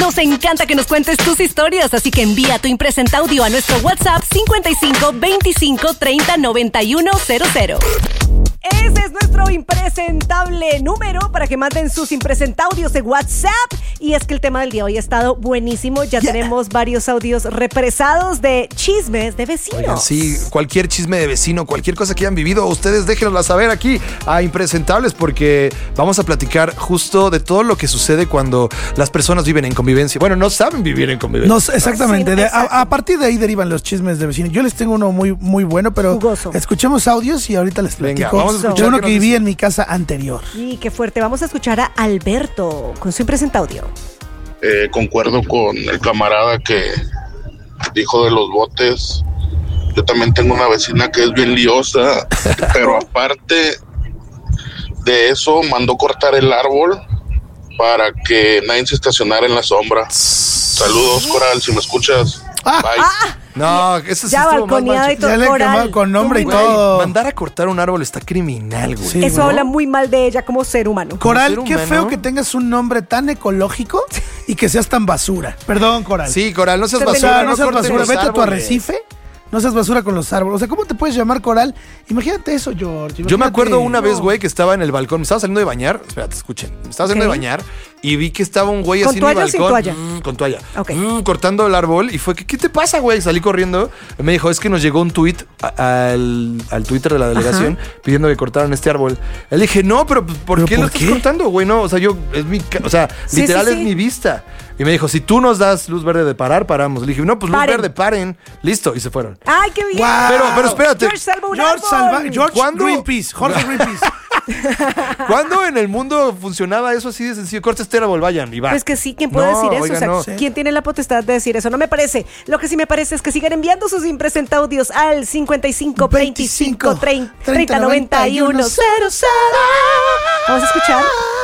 Nos encanta que nos cuentes tus historias, así que envía tu impresenta audio a nuestro WhatsApp 55 25 30 91 00. Ese es nuestro impresentable número para que manden sus impresentaudios de WhatsApp. Y es que el tema del día hoy ha estado buenísimo. Ya tenemos varios audios represados de chismes de vecinos. Oigan, sí, cualquier chisme de vecino, cualquier cosa que hayan vivido, ustedes déjenosla saber aquí a Impresentables, porque vamos a platicar justo de todo lo que sucede cuando las personas viven en convivencia. Bueno, no saben vivir en convivencia. No, exactamente. Sí, a partir de ahí derivan los chismes de vecinos. Yo les tengo uno muy, muy bueno, pero jugoso. Escuchemos audios y ahorita les platico. Venga, vamos a escuchar uno que viví en mi casa anterior. Y qué fuerte. Vamos a escuchar a Alberto con su impresentaudio. Concuerdo con el camarada que dijo de los botes. Yo también tengo una vecina que es bien liosa, pero aparte de eso mandó cortar el árbol para que nadie se estacionara en la sombra. Saludos, Coral, si me escuchas. Bye. No, eso sí ya estuvo mal balconeado y todo. Ya le quemó con nombre y Güey, todo. mandar a cortar un árbol está criminal, güey. Sí, Eso habla muy mal de ella como ser humano. Coral, ser qué humano. feo que tengas un nombre tan ecológico y que seas tan basura. Perdón, Coral. Sí, Coral, no seas Terminó. basura. No seas cortes basura. los Vete a tu árboles. arrecife. No seas basura con los árboles. O sea, ¿cómo te puedes llamar Coral? Imagínate eso, George. Yo me acuerdo una vez, No. güey, que estaba en el balcón. Me estaba saliendo de bañar. Espérate, escuchen. Me estaba saliendo de bañar y vi que estaba un güey ¿Con así en mi toalla o sin balcón. toalla? Con toalla. Ok. Cortando el árbol. Y fue, ¿qué te pasa, güey? Salí corriendo. Me dijo, es que nos llegó un tuit al Twitter de la delegación pidiendo que cortaran este árbol. Le dije, no, pero ¿por qué lo estás cortando, güey? No, o sea, Sí, literal sí, es sí. mi vista. Y me dijo, si tú nos das luz verde de parar, paramos. Le dije, no, pues luz Paren. verde, paren. Listo. Y se fueron. ¡Ay, qué bien! Guau. Pero espérate. George salva un George árbol. George ¿Cuándo? Greenpeace. Jorge Greenpeace. ¿Cuándo en el mundo funcionaba eso así de sencillo? Corta este árbol, vayan y va. Pues que sí, ¿quién puede No, decir eso? oiga, O sea, no. ¿quién tiene la potestad de decir eso? No me parece. Lo que sí me parece es que sigan enviando sus impresentaudios al 55 25 30 91 00. Vamos a escuchar.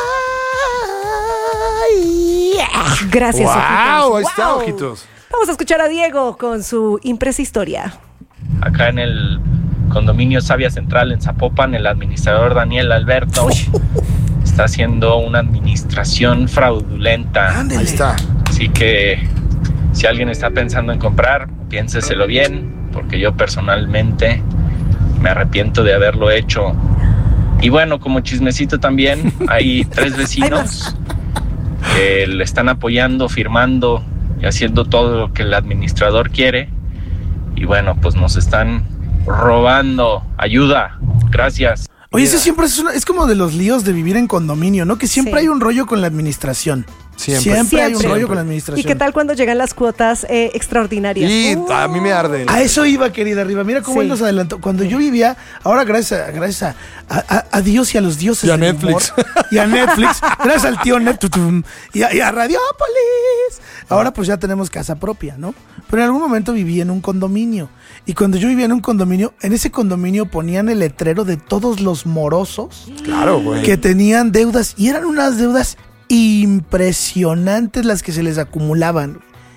Gracias, ¡Wow! ojitos. Ahí está, Wow. ojitos. Vamos a escuchar a Diego con su impresa historia. Acá en el condominio Savia Central en Zapopan, el administrador Daniel Alberto está haciendo una administración fraudulenta. Ahí está. Así que si alguien está pensando en comprar, piénseselo bien, porque yo personalmente me arrepiento de haberlo hecho. Y bueno, como chismecito también, hay 3 vecinos que le están apoyando, firmando y haciendo todo lo que el administrador quiere. Y bueno, pues nos están robando. Ayuda. Gracias. Oye, eso siempre es como de los líos de vivir en condominio, ¿no? Que siempre Sí. hay un rollo con la administración. Siempre. Hay un rollo Siempre. con la ¿Y administración. qué tal cuando llegan las cuotas extraordinarias? Y a mí me arde. A eso iba, querida Arriba. Mira cómo Sí. él nos adelantó. Cuando yo vivía, ahora gracias a Dios y a los dioses Y a del Netflix. humor, y a Netflix, gracias al tío Net y a Radiopolis. Ahora pues ya tenemos casa propia, ¿no? Pero en algún momento viví en un condominio. Y cuando yo vivía en un condominio, en ese condominio ponían el letrero de todos los morosos Claro, güey. que tenían deudas. Y eran unas deudas impresionantes las que se les acumulaban.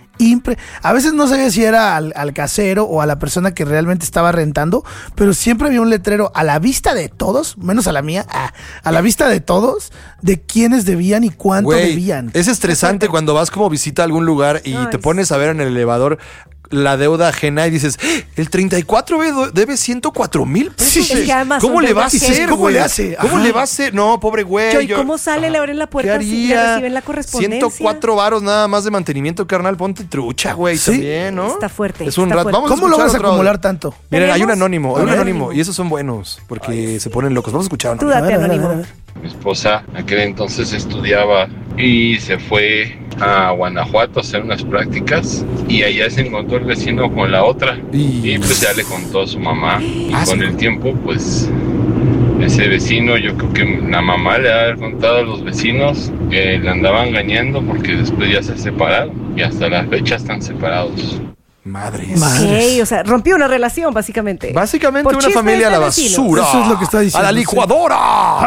A veces no sabía si era al casero o a la persona que realmente estaba rentando, pero siempre había un letrero a la vista de todos, menos a la mía, a la vista de todos, de quiénes debían y cuánto Güey, debían. es estresante cuando vas como visita a algún lugar y Ay, te pones a ver en el elevador la deuda ajena y dices, el 34 debe 104,000 pesos. Sí, es que además ¿Cómo son le va a deudas hacer, que- ¿Cómo güey? le hace? ¿Cómo Ajá. le va a hacer? No, pobre güey. ¿Y cómo sale? Le abren la puerta ¿Qué y le haría? reciben la correspondencia. 104 varos nada más de mantenimiento, carnal. Ponte trucha, güey, Sí. también, ¿no? Está fuerte, Es un está rato. fuerte. Vamos a ¿Cómo lo escuchar vas a otro acumular audio. tanto? Miren, hay un ¿Tenemos? anónimo, A ver. y esos son buenos porque se ponen locos. Vamos a escuchar Tú uno. date, anónimo. Mi esposa aquel entonces estudiaba y se fue a Guanajuato a hacer unas prácticas y allá se encontró el vecino con la otra y pues ya le contó a su mamá y con el tiempo pues ese vecino, yo creo que la mamá le ha contado a los vecinos que le andaba engañando porque después ya se separaron y hasta la fecha están separados. Madres. Ok, o sea, rompió una relación, básicamente. Básicamente Por una chismes familia a la de vecinos. basura. Eso es lo que está diciendo, A la sí. licuadora.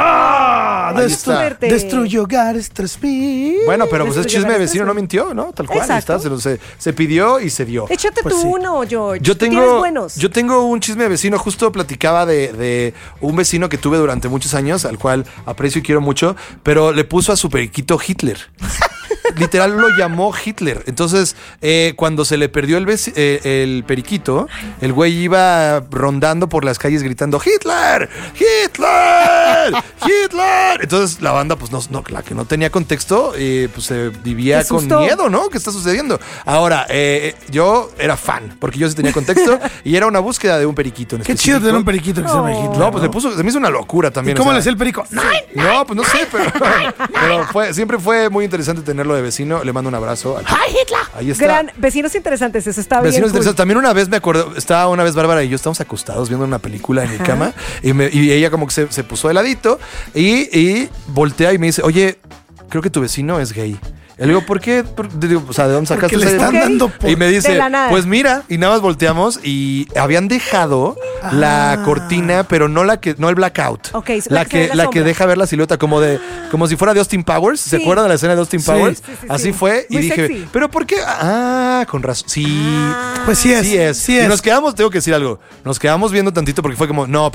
Ahí está. Suerte. Destruyó hogares tras mí. Bueno, pero pues es Destruyó chisme de varias vecino, no cosas. mintió, ¿no? Tal cual, ahí Exacto. está, se pidió y se dio. Échate Pues tú sí. uno, George. Yo Tú tienes tengo, buenos. yo tengo un chisme de vecino, justo platicaba de un vecino que tuve durante muchos años, al cual aprecio y quiero mucho, pero le puso a su periquito Hitler. literal lo llamó Hitler. Entonces, cuando se le perdió el periquito, el güey iba rondando por las calles gritando ¡Hitler! ¡Hitler! ¡Hitler! Entonces la banda, pues no, la que no tenía contexto, pues se vivía con miedo, ¿no? ¿Qué está sucediendo? Ahora, yo era fan, porque yo sí tenía contexto y era una búsqueda de un periquito en específico. Qué chido tener un periquito que se llama Hitler. No, pues se me hizo una locura también. ¿Y cómo le hacía el perico? No, pues no sé, pero siempre fue muy interesante tenerlo de vecino. Le mando un abrazo. ¡Ay, Hitler! Ahí está. Gran, vecinos interesantes, eso está bien. Vecinos interesantes. También una vez me acuerdo, estaba una vez Bárbara y yo estábamos acostados viendo una película en mi cama y ella como que se puso de ladito y voltea y me dice, oye, creo que tu vecino es gay. Y le digo, ¿por qué? Digo, o sea, ¿de dónde sacaste le están dando Y me dice, pues mira, y nada más volteamos y habían dejado la cortina, pero no el blackout. Okay, la que deja ver la silueta como si fuera de Austin Powers. ¿Se acuerdan de la escena de Austin Powers? Sí. Así fue. Muy y dije, sexy. ¿pero por qué? Con razón. Sí. Pues sí es. Y nos quedamos, tengo que decir algo. Nos quedamos viendo tantito porque fue como, no.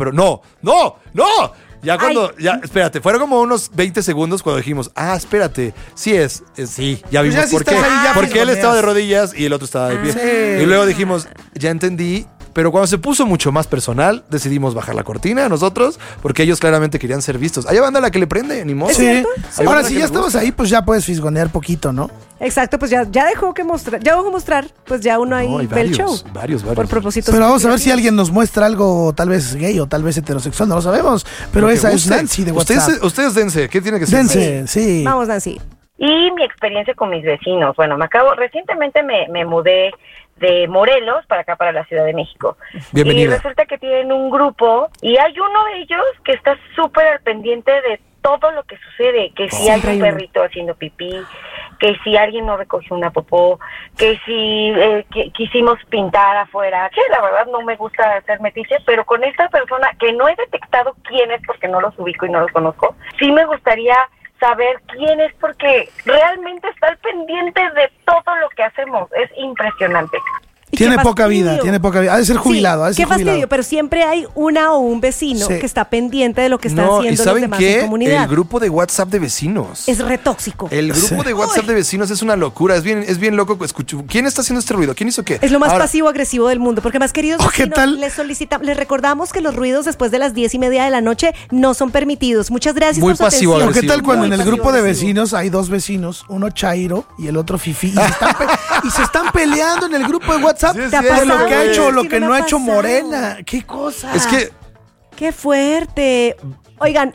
Ya espérate, fueron como unos 20 segundos cuando dijimos, espérate, sí, ya vimos ya si por qué. estás ahí, ya Porque él fisgoneas. estaba de rodillas y el otro estaba de pie. Sí. Y luego dijimos, ya entendí. Pero cuando se puso mucho más personal, decidimos bajar la cortina nosotros, porque ellos claramente querían ser vistos. Hay banda a la que le prende, ni modo. Sí. Hay Ahora, banda si que ya le estamos gusta. ahí, pues ya puedes fisgonear poquito, ¿no? Exacto, pues ya dejó mostrar, pues ya uno ahí No, hay ve el varios, show. varios. Por propósito. Pero vamos a ver si alguien nos muestra algo tal vez gay o tal vez heterosexual, no lo sabemos. Pero Lo que esa es guste. Nancy de WhatsApp. Ustedes dense, ¿qué tiene que ser? Dense, sí. Vamos, Nancy. Y mi experiencia con mis vecinos. Bueno, recientemente me mudé de Morelos para acá, para la Ciudad de México. Bienvenida. Y resulta que tienen un grupo y hay uno de ellos que está súper al pendiente de todo lo que sucede, que si hay un perrito haciendo pipí, que si alguien no recogió una popó, que si quisimos pintar afuera, que la verdad no me gusta hacer metiches, pero con esta persona que no he detectado quién es porque no los ubico y no los conozco, sí me gustaría saber quién es porque realmente está al pendiente de todo lo que hacemos. Es impresionante. Tiene poca vida. Ha de ser jubilado, qué fastidio, pero siempre hay una o un vecino que está pendiente de lo que están haciendo ¿y saben los demás qué? en comunidad. El grupo de WhatsApp de vecinos. Es retóxico. El grupo de WhatsApp de vecinos es una locura. Es bien loco. ¿Quién está haciendo este ruido? ¿Quién hizo qué? Es lo más pasivo-agresivo del mundo. Porque más queridos ¿qué vecinos, tal? les recordamos que los ruidos después de las 10:30 de la noche no son permitidos. Muchas gracias Muy por su atención. pasivo-agresivo. ¿Qué tal cuando Muy en el grupo de pasivo-agresivo. vecinos hay dos vecinos, uno chairo y el otro fifí, y se están peleando en el grupo de WhatsApp Sí, es por cierto, lo que ha güey. hecho o lo Sí, que me no ha ha hecho pasado. Morena? ¿Qué cosa? Es que ¡Qué fuerte! Oigan,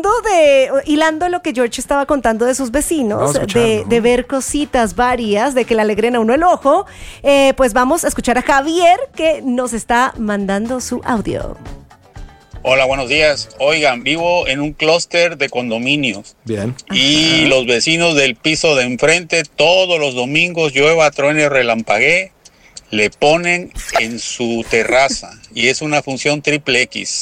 hilando lo que George estaba contando de sus vecinos, Vamos a escucharlo. de ver cositas varias, de que le alegren a uno el ojo, pues vamos a escuchar a Javier que nos está mandando su audio. Hola, buenos días. Oigan, vivo en un clúster de condominios bien. y los vecinos del piso de enfrente todos los domingos, llueva, truene, relampaguee, le ponen en su terraza y es una función triple X.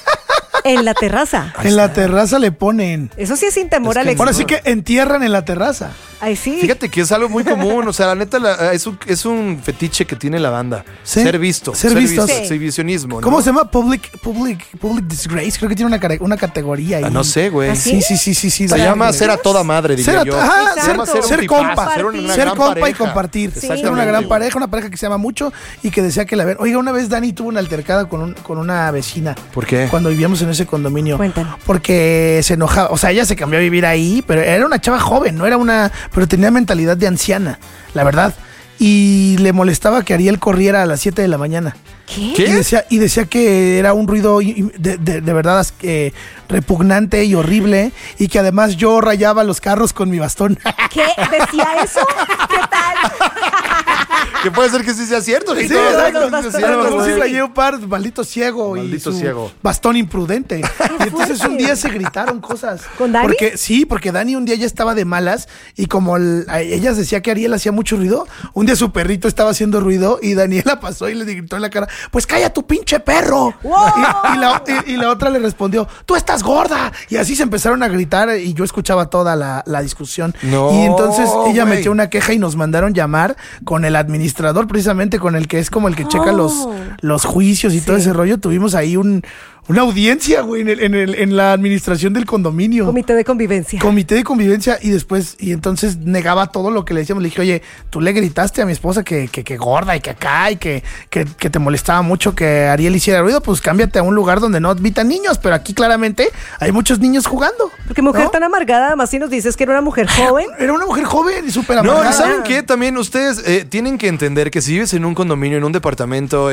En la terraza. En la terraza le ponen. Eso sí es sin temor Es al que éxito. Ahora sí que entierran en la terraza. Ay, sí. Fíjate que es algo muy común, o sea, la neta es un fetiche que tiene la banda. Sí. Ser visto. Ser vistos. Sí. Exhibicionismo, ¿no? ¿Cómo se llama? Public disgrace. Creo que tiene una categoría ahí. No sé, güey. ¿Ah, sí? Sí. Se llama ser a toda madre, diría yo. Exacto. Se llama ser un Ser tipazo, compa. ser una Ser gran compa y pareja. compartir. Sí. Ser una gran pareja, una pareja que se ama mucho y que desea que la vean. Oiga, una vez Dani tuvo una altercada con una vecina. ¿Por qué? Cuando vivíamos en ese condominio. Cuéntanos. Porque se enojaba. O sea, ella se cambió a vivir ahí, pero era una chava joven, no era una. Pero tenía mentalidad de anciana, la verdad. Y le molestaba que Ariel corriera a las 7 de la mañana. ¿Qué? ¿Qué? Y decía que era un ruido de verdad repugnante y horrible. Y que además yo rayaba los carros con mi bastón. ¿Qué? ¿Decía eso? ¿Qué tal? Que puede ser que sí sea cierto. Sí, Nico. exacto. los bastones. A lo mejor sí Sí. rayé un par, maldito ciego. Maldito y su ciego. bastón imprudente. Y entonces un día se gritaron cosas. ¿Con Dani? Porque Dani un día ya estaba de malas y como ella decía que Ariel hacía mucho ruido, un día su perrito estaba haciendo ruido y Daniela pasó y le gritó en la cara, pues calla tu pinche perro. ¡Wow! Y la otra le respondió, tú estás gorda. Y así se empezaron a gritar y yo escuchaba toda la discusión. No, y entonces ella güey. metió una queja y nos mandaron llamar con el administrador, precisamente con el que es como el que checa los juicios y todo ese rollo. Tuvimos ahí una audiencia, güey, en la administración del condominio. Comité de convivencia. Comité de convivencia y entonces negaba todo lo que le decíamos. Le dije, oye, tú le gritaste a mi esposa que gorda y que acá y que te molestaba mucho que Ariel hiciera ruido, pues cámbiate a un lugar donde no habitan niños, pero aquí claramente hay muchos niños jugando. Porque mujer, ¿no?, tan amargada, además si nos dices que era una mujer joven. Era una mujer joven y súper amargada. No, ¿y saben qué? También ustedes tienen que entender que si vives en un condominio, en un departamento,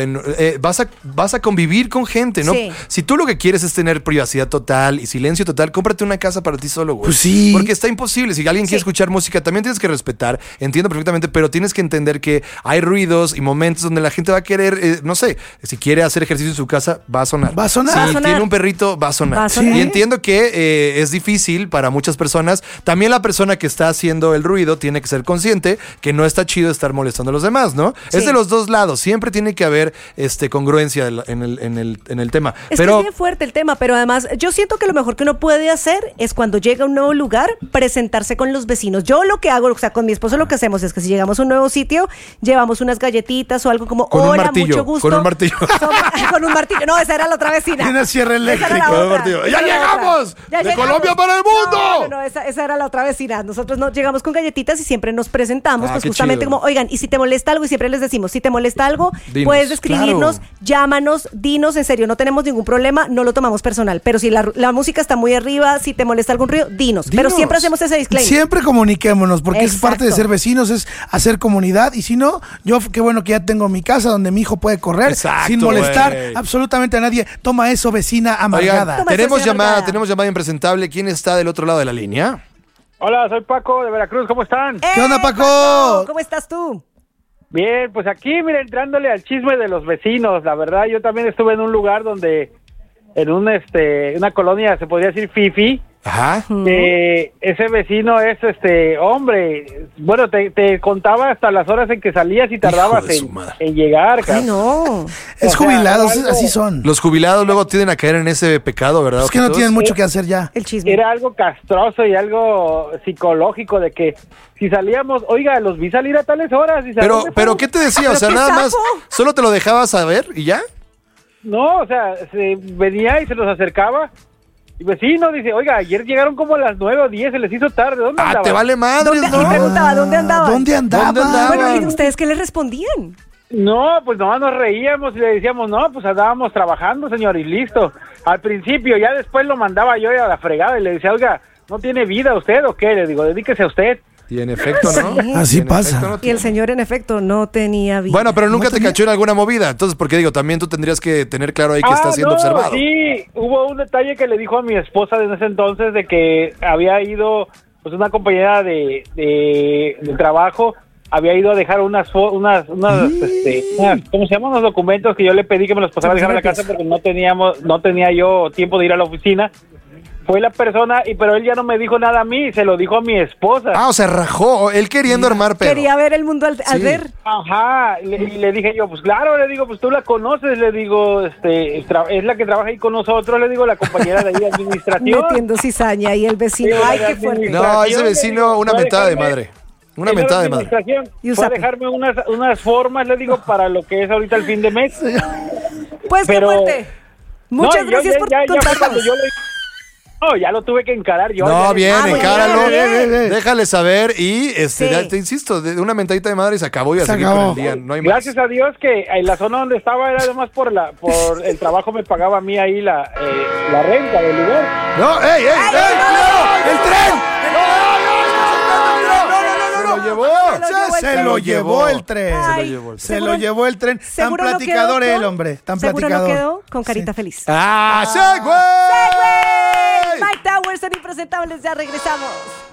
vas a convivir con gente, ¿no? Sí. Si tú lo que quieres es tener privacidad total y silencio total, cómprate una casa para ti solo, güey. Pues sí. Porque está imposible. Si alguien quiere escuchar música, también tienes que respetar. Entiendo perfectamente, pero tienes que entender que hay ruidos y momentos donde la gente va a querer, no sé, si quiere hacer ejercicio en su casa, va a sonar. Va a sonar. Si Va a sonar. tiene un perrito, va a sonar. Va a sonar. Y entiendo que es difícil para muchas personas. También la persona que está haciendo el ruido tiene que ser consciente que no está chido estar molestando a los demás, ¿no? Sí. Es de los dos lados. Siempre tiene que haber congruencia en el tema. Es que es bien fuerte el tema, pero además yo siento que lo mejor que uno puede hacer es cuando llega a un nuevo lugar, presentarse con los vecinos. Yo lo que hago, o sea, con mi esposo lo que hacemos es que si llegamos a un nuevo sitio, llevamos unas galletitas o algo como, con hola, un martillo, mucho gusto. con un martillo. Con un martillo. No, esa era la otra vecina. Y una sierra eléctrica. Esa era la Con un otra. martillo. Esa ¡Ya era la llegamos! otra. Ya ¡De llegamos. Colombia para el mundo! No, esa era la otra vecina. Nosotros no llegamos con galletitas y siempre nos presentamos, pues qué justamente chido. como, oigan, y si te molesta algo, y siempre les decimos, si te molesta algo, Dinos. puedes escribirnos, Claro. llámanos, dinos, en serio, no tenemos ningún problema, no lo tomamos personal. Pero si la música está muy arriba, si te molesta algún ruido, dinos. Pero Dinos. siempre hacemos ese disclaimer. Siempre comuniquémonos, porque es Exacto. parte de ser vecinos, es hacer comunidad. Y si no, qué bueno que ya tengo mi casa donde mi hijo puede correr Exacto, sin molestar güey. absolutamente a nadie. Toma eso, vecina Oigan, amargada. Toma tenemos esa llamada amargada. impresentable. ¿Quién está del otro lado de la línea? Hola, soy Paco de Veracruz, ¿cómo están? ¿Qué onda, Paco? ¿Cómo estás tú? Bien, pues aquí, mira, entrándole al chisme de los vecinos, la verdad, yo también estuve en un lugar donde, en una colonia, se podría decir fifi, Ajá. ese vecino es, hombre, bueno, te contaba hasta las horas en que salías y tardabas Hijo de su madre. en llegar, Ay, cara. no. Es O sea, jubilados, algo- así son. Los jubilados luego tienden a caer en ese pecado, ¿verdad? Es que no ojitos? tienen mucho que hacer ya. El chisme. Era algo castroso y algo psicológico de que si salíamos, oiga, los vi salir a tales horas. Y Pero ¿qué te decía? O sea, qué nada más, sapo. ¿solo te lo dejabas saber y ya? No, o sea, se venía y se nos acercaba. Y vecino dice, oiga, ayer llegaron como a las 9 o 10, se les hizo tarde. ¿Dónde andaban? Te vale madres, ¿Dónde? Y ¿no? preguntaba, ¿dónde andaban? ¿Dónde andaba? ¿Dónde andaba? Bueno, ¿y ustedes qué les respondían? No, pues nomás nos reíamos y le decíamos, no, pues andábamos trabajando, señor, y listo. Al principio, ya después lo mandaba yo a la fregada y le decía, oiga, ¿no tiene vida usted o qué? Le digo, dedíquese a usted. Y en efecto, ¿no? Sí. Así Y en pasa. efecto, no Y el tiene. señor, en efecto, no tenía vida. Bueno, pero nunca No te tenía- cachó en alguna movida. Entonces, porque digo, también tú tendrías que tener claro ahí que está siendo no, observado. Sí, hubo un detalle que le dijo a mi esposa desde ese entonces de que había ido, pues una compañera de trabajo, había ido a dejar unas ¿cómo se llaman? Unos documentos que yo le pedí que me los pasara a dejar en la casa porque no tenía yo tiempo de ir a la oficina. Fue la persona, pero él ya no me dijo nada a mí, se lo dijo a mi esposa. Ah, o sea, rajó. Él queriendo armar pedo. Quería ver el mundo al Sí. ver. Ajá, y le dije yo, pues claro, le digo, pues tú la conoces, le digo, es la que trabaja ahí con nosotros, le digo, la compañera de ahí de administración. Metiendo cizaña y el vecino. Sí, Ay, la qué fuerte. No, ese le vecino, digo, una fue a mentada de dejarme- madre. Una Él era mentada de de madre. administración, Y un fue a sapo. dejarme unas formas, le digo, para lo que es ahorita el fin de mes. Pues Pero- qué fuerte. Muchas No, gracias yo por ya fue contarnos. cuando yo no, ya lo tuve que encarar yo. No, ya- bien, Ah, muy encáralo. bien, bien. Déjale saber y Sí. ya te insisto, de una mentadita de madre y se acabó y a Se seguir acabó. con el día. No hay más. Gracias a Dios que en la zona donde estaba era además por el trabajo me pagaba a mí ahí la renta del lugar. No, ¡ey, ey! ¡Ey! ¡El tren! ¡Se lo llevó! Se lo llevó el tren. Ay, Se lo llevó el tren. Tan seguro no platicador quedó el hombre. Tan seguro platicador. no quedó con carita feliz. ¡Ah, Segway! Mike Towers son impresentables, ya regresamos.